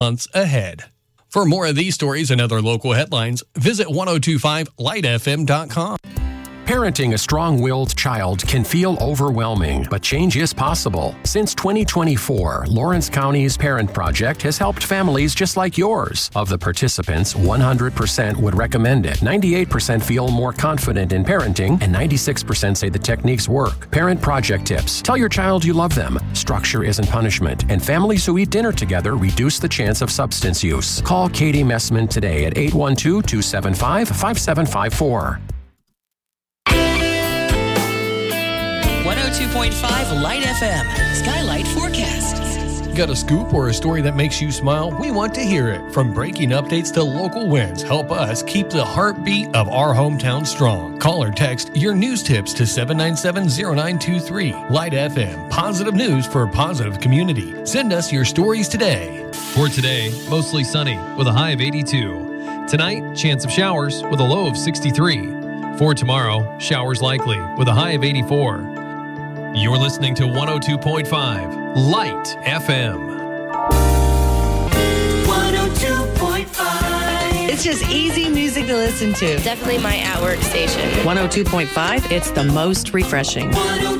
months ahead. For more of these stories and other local headlines, visit 1025lightfm.com. Parenting a strong-willed child can feel overwhelming, but change is possible. Since 2024, Lawrence County's Parent Project has helped families just like yours. Of the participants, 100% would recommend it. 98% feel more confident in parenting, and 96% say the techniques work. Parent Project tips. Tell your child you love them. Structure isn't punishment, and families who eat dinner together reduce the chance of substance use. Call Katie Messman today at 812-275-5754. 102.5 Light FM, Skylight Forecast. Got a scoop or a story that makes you smile? We want to hear it. From breaking updates to local wins, help us keep the heartbeat of our hometown strong. Call or text your news tips to 797-0923. Light FM, positive news for a positive community. Send us your stories today. For today, mostly sunny with a high of 82. Tonight, chance of showers with a low of 63. For tomorrow, showers likely with a high of 84. You're listening to 102.5 Light FM. 102.5. It's just easy music to listen to. Definitely my at-work station. 102.5, it's the most refreshing. 102.5.